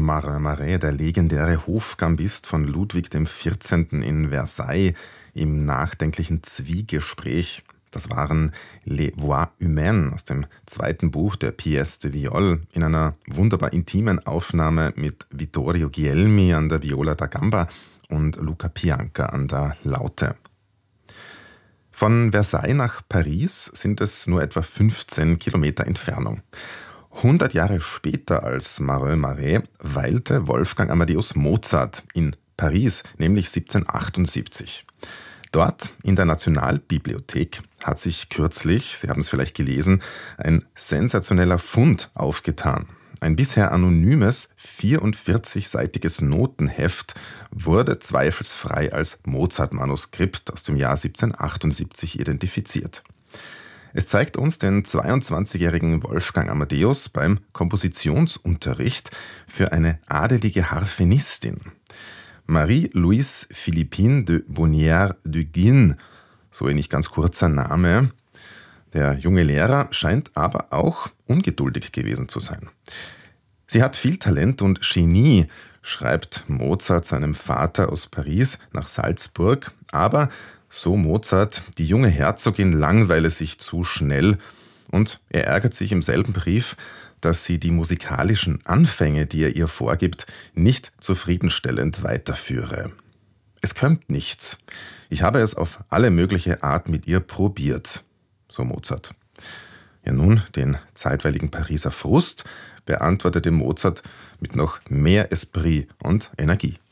Marin Marais, der legendäre Hofgambist von Ludwig XIV. In Versailles im nachdenklichen Zwiegespräch. Das waren Les Voix Humaines aus dem zweiten Buch der Pièce de Viole in einer wunderbar intimen Aufnahme mit Vittorio Guglielmi an der Viola da Gamba und Luca Pianca an der Laute. Von Versailles nach Paris sind es nur etwa 15 Kilometer Entfernung. 100 Jahre später als Marin Marais weilte Wolfgang Amadeus Mozart in Paris, nämlich 1778. Dort in der Nationalbibliothek hat sich kürzlich, Sie haben es vielleicht gelesen, ein sensationeller Fund aufgetan. Ein bisher anonymes 44-seitiges Notenheft wurde zweifelsfrei als Mozart-Manuskript aus dem Jahr 1778 identifiziert. Es zeigt uns den 22-jährigen Wolfgang Amadeus beim Kompositionsunterricht für eine adelige Harfenistin. Marie-Louise Philippine de Bonnières de Guin, so ein nicht ganz kurzer Name. Der junge Lehrer scheint aber auch ungeduldig gewesen zu sein. Sie hat viel Talent und Genie, schreibt Mozart seinem Vater aus Paris nach Salzburg, aber so Mozart, die junge Herzogin langweile sich zu schnell und er ärgert sich im selben Brief, dass sie die musikalischen Anfänge, die er ihr vorgibt, nicht zufriedenstellend weiterführe. Es kommt nichts. Ich habe es auf alle mögliche Art mit ihr probiert, so Mozart. Ja nun, den zeitweiligen Pariser Frust beantwortete Mozart mit noch mehr Esprit und Energie.